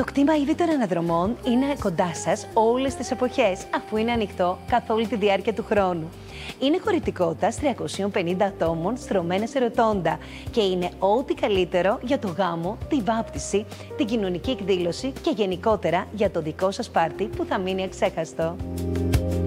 κτήμα Ήδη των Αναδρομών είναι κοντά σας όλες τις εποχές, αφού είναι ανοιχτό καθ' όλη τη διάρκεια του χρόνου. Είναι χωρητικότητας 350 ατόμων στρωμένα σε ροτόντα και είναι ό,τι καλύτερο για το γάμο, τη βάπτιση, την κοινωνική εκδήλωση και γενικότερα για το δικό σας πάρτι που θα μείνει αξέχαστο.